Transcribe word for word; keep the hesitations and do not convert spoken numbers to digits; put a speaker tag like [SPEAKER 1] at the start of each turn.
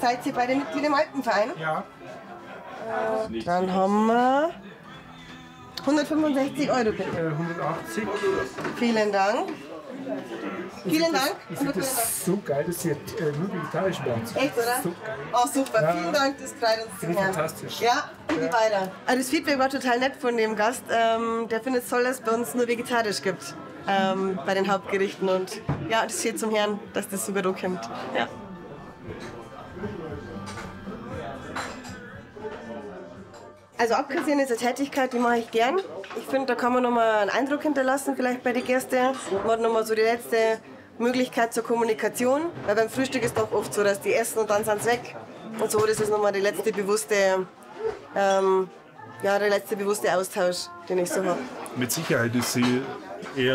[SPEAKER 1] Seid ihr beide Mitglied im Alpenverein?
[SPEAKER 2] Ja.
[SPEAKER 1] Äh, dann haben wir hundertfünfundsechzig Euro bitte.
[SPEAKER 2] Äh, hundertachtzig.
[SPEAKER 1] Vielen Dank. Vielen Dank.
[SPEAKER 2] Ich finde das so geil, dass ihr äh, nur vegetarisch macht.
[SPEAKER 1] Echt, oder?
[SPEAKER 2] So geil.
[SPEAKER 1] Oh, super.
[SPEAKER 2] Ja.
[SPEAKER 1] Vielen Dank, das freut uns zu
[SPEAKER 2] Finde ich
[SPEAKER 1] hören.
[SPEAKER 2] fantastisch.
[SPEAKER 1] Ja, und ja. weiter. Also das Feedback war total nett von dem Gast. Ähm, der findet es toll, dass es bei uns nur vegetarisch gibt. Ähm, bei den Hauptgerichten. Und ja, das steht zum Herrn, dass das sogar da kommt. Ja. Also abkassieren ist eine Tätigkeit, die mache ich gern. Ich finde, da kann man nochmal einen Eindruck hinterlassen, vielleicht bei den Gästen. Man hat nochmal so die letzte Möglichkeit zur Kommunikation. Weil beim Frühstück ist doch oft so, dass die essen und dann sind sie weg. Und so, das ist nochmal die letzte bewusste, ähm, ja, der letzte bewusste Austausch, den ich so habe.
[SPEAKER 3] Mit Sicherheit ist sie eher